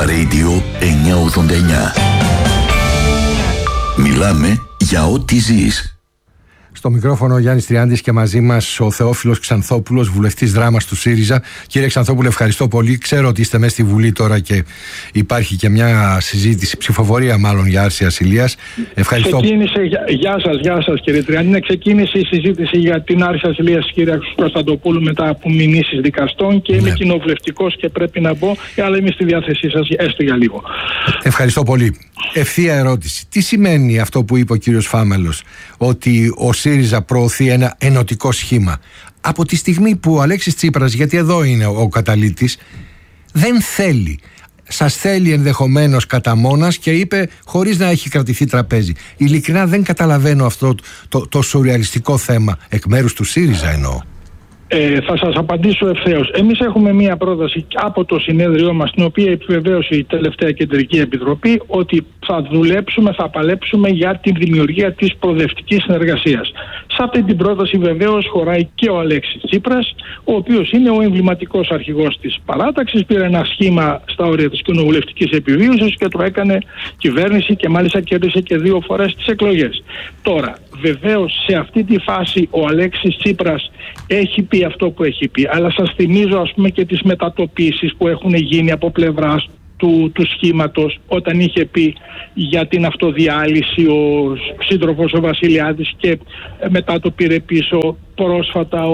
Alpha Radio 989. Μιλάμε για ό,τι ζεις. Στο μικρόφωνο ο Γιάννης Τριάντης και μαζί μας ο Θεόφιλος Ξανθόπουλος, βουλευτής Δράμας του ΣΥΡΙΖΑ. Κύριε Ξανθόπουλε, ευχαριστώ πολύ. Ξέρω ότι είστε μέσα στη Βουλή τώρα και υπάρχει και μια συζήτηση, ψηφοφορία μάλλον, για άρση ασυλίας. Ευχαριστώ. Γεια σας κύριε Τριάντη. Ξεκίνησε η συζήτηση για την άρση ασυλίας της κυρίας Κωνσταντοπούλου μετά από μηνύσεις δικαστών και είμαι κοινοβουλευτικός και πρέπει να μπω, αλλά είμαι στη διάθεσή σας έστω για λίγο. Ευχαριστώ πολύ. Ευθεία ερώτηση. Τι σημαίνει αυτό που είπε ο κύριος Φάμελος, ότι ο ΣΥΡΙΖΑ προωθεί ένα ενωτικό σχήμα, από τη στιγμή που ο Αλέξης Τσίπρας, γιατί εδώ είναι ο καταλύτης, δεν θέλει, σας θέλει ενδεχομένως κατά μόνας, και είπε χωρίς να έχει κρατηθεί τραπέζι. Ειλικρινά δεν καταλαβαίνω αυτό το σουρεαλιστικό θέμα εκ μέρους του ΣΥΡΙΖΑ εννοώ. Θα σας απαντήσω ευθέως. Εμείς έχουμε μία πρόταση από το συνέδριό μας, την οποία επιβεβαίωσε η τελευταία Κεντρική Επιτροπή, ότι θα δουλέψουμε, θα παλέψουμε για τη δημιουργία της προοδευτικής συνεργασίας. Σε αυτή την πρόταση βεβαίως χωράει και ο Αλέξης Τσίπρας, ο οποίος είναι ο εμβληματικός αρχηγός της παράταξης, πήρε ένα σχήμα στα όρια της κοινοβουλευτικής επιβίωσης και το έκανε κυβέρνηση και μάλιστα κέρδισε και 2 φορές τις εκλογές. Τώρα, βεβαίως σε αυτή τη φάση ο Αλέξης Τσίπρας έχει πει αυτό που έχει πει, αλλά σας θυμίζω ας πούμε και τις μετατοπίσεις που έχουν γίνει από πλευράς του σχήματος, όταν είχε πει για την αυτοδιάλυση ο σύντροφος ο Βασιλιάδης και μετά το πήρε πίσω. Πρόσφατα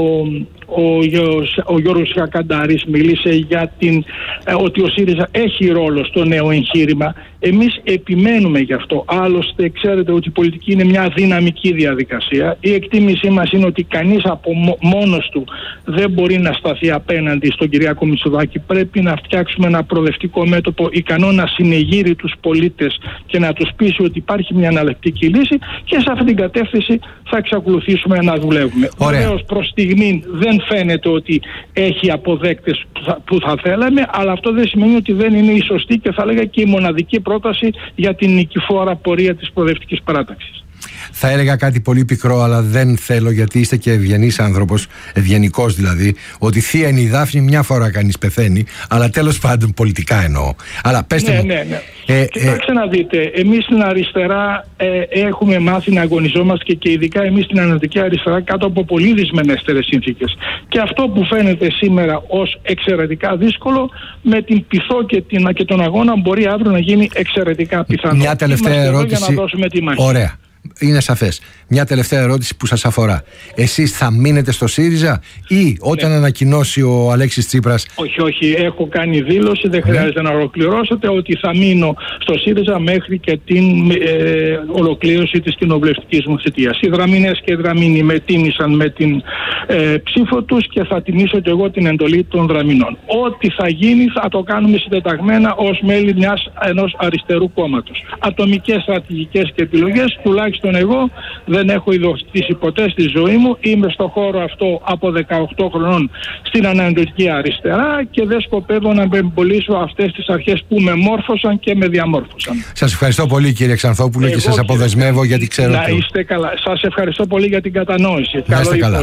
ο Γιώργος Κακαντάρης μίλησε για ότι ο ΣΥΡΙΖΑ έχει ρόλο στο νέο εγχείρημα. Εμείς επιμένουμε γι' αυτό. Άλλωστε ξέρετε ότι η πολιτική είναι μια δυναμική διαδικασία. Η εκτίμησή μας είναι ότι κανείς από μόνος του δεν μπορεί να σταθεί απέναντι στον Κυριάκο Μητσοτάκη. Πρέπει να φτιάξουμε ένα προοδευτικό μέτωπο ικανό να συνεγείρει τους πολίτες και να τους πείσει ότι υπάρχει μια εναλλακτική λύση, και σε αυτή την κατεύθυνση θα εξακολουθήσουμε να δουλεύουμε. Βεβαίως προς στιγμή δεν φαίνεται ότι έχει αποδέκτες που θα θέλαμε, αλλά αυτό δεν σημαίνει ότι δεν είναι η σωστή και θα λέγα και η μοναδική πρόταση για την νικηφόρα πορεία της προοδευτικής παράταξης. Θα έλεγα κάτι πολύ πικρό, αλλά δεν θέλω, γιατί είστε και ευγενής άνθρωπος, ευγενικός δηλαδή, ότι θεία είναι η Δάφνη, μια φορά κανείς πεθαίνει, αλλά τέλος πάντων πολιτικά εννοώ. Αλλά πέστε μου. Ναι. Κοιτάξτε να δείτε, εμείς στην αριστερά έχουμε μάθει να αγωνιζόμαστε και ειδικά εμείς στην ανατολική αριστερά κάτω από πολύ δυσμενέστερες συνθήκες. Και αυτό που φαίνεται σήμερα ως εξαιρετικά δύσκολο, με την πειθό και τον αγώνα μπορεί αύριο να γίνει εξαιρετικά πιθανό. Μια τελευταία ερώτηση. Για να δώσουμε τη μάχη. Ωραία. Είναι σαφές. Μια τελευταία ερώτηση που σας αφορά. Εσείς θα μείνετε στο ΣΥΡΙΖΑ ή όταν ανακοινώσει ο Αλέξης Τσίπρας? Όχι. Έχω κάνει δήλωση, δεν χρειάζεται να ολοκληρώσετε, ότι θα μείνω στο ΣΥΡΙΖΑ μέχρι και την ολοκλήρωση της κοινοβουλευτικής μου θητείας. Οι Δραμηνές και οι Δραμήνοι με τίμησαν με την ψήφο τους και θα τιμήσω και εγώ την εντολή των Δραμηνών. Ό,τι θα γίνει θα το κάνουμε συντεταγμένα ως μέλη ενός αριστερού κόμματος. Ατομικές στρατηγικές και επιλογές, τουλάχιστον εγώ δεν έχω ειδοκτήσει ποτέ στη ζωή μου. Είμαι στο χώρο αυτό από 18 χρονών στην ανατολική αριστερά και δεν σκοπεύω να εμπολίσω αυτές τις αρχές που με μόρφωσαν και με διαμόρφωσαν. Σας ευχαριστώ πολύ κύριε Ξανθόπουλο και σας αποδεσμεύω, γιατί ξέρω να είστε καλά. Σας ευχαριστώ πολύ για την κατανόηση. Να είστε καλά.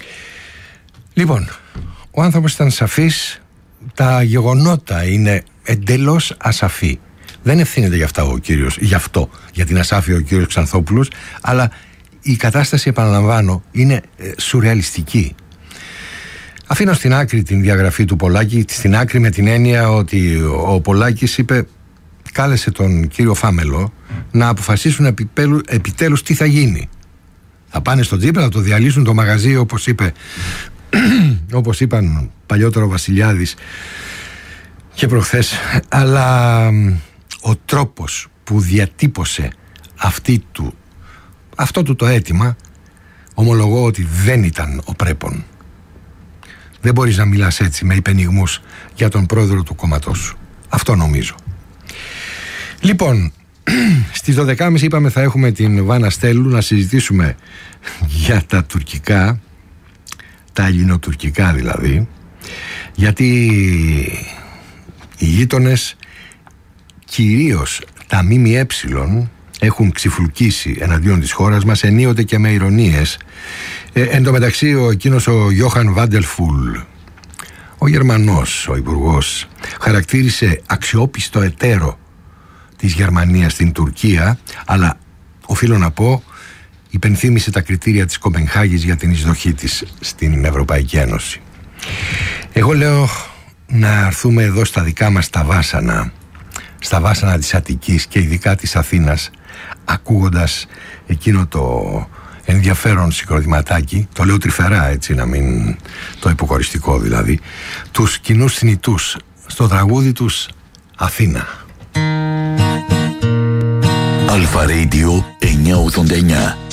Λοιπόν, ο άνθρωπος ήταν σαφής, τα γεγονότα είναι εντελώς ασαφή. Δεν ευθύνεται γι' αυτό, για την ασάφεια ο κύριος Ξανθόπουλος, αλλά η κατάσταση, επαναλαμβάνω, είναι σουρεαλιστική. Αφήνω στην άκρη την διαγραφή του Πολάκη, στην άκρη με την έννοια ότι ο Πολάκης κάλεσε τον κύριο Φάμελο να αποφασίσουν επιτέλους τι θα γίνει. Θα πάνε στον Τσίπρα, θα το διαλύσουν το μαγαζί, όπως είπαν παλιότερο ο Βασιλιάδης και αλλά ο τρόπος που διατύπωσε αυτό το αίτημα, ομολογώ ότι δεν ήταν ο πρέπον. Δεν μπορείς να μιλάς έτσι με υπενιγμούς για τον πρόεδρο του κόμματός σου. Αυτό νομίζω. Λοιπόν, στις 12.30 είπαμε θα έχουμε την Βάνα Στέλου να συζητήσουμε για τα τουρκικά, τα ελληνοτουρκικά δηλαδή, γιατί οι γείτονες, κυρίως τα ΜΜΕ, έχουν ξυφλουκίσει εναντίον της χώρας μας, ενίοτε και με ειρωνίες. Εν τω μεταξύ εκείνος ο Γιώχαν Βάντελφουλ, Ο Γερμανός, ο Υπουργός, χαρακτήρισε αξιόπιστο εταίρο της Γερμανίας στην Τουρκία, αλλά οφείλω να πω, υπενθύμησε τα κριτήρια της Κοπενχάγης για την εισδοχή της στην Ευρωπαϊκή Ένωση. Εγώ λέω να έρθουμε εδώ στα δικά μας τα βάσανα, στα βάσανα της Αττικής και ειδικά της Αθήνας, ακούγοντας εκείνο το ενδιαφέρον συγκροτηματάκι, το λέω τρυφερά έτσι, να μην το υποκοριστικό δηλαδή, τους κοινούς θνητούς στο τραγούδι τους Αθήνα. Αλφα Radio 989.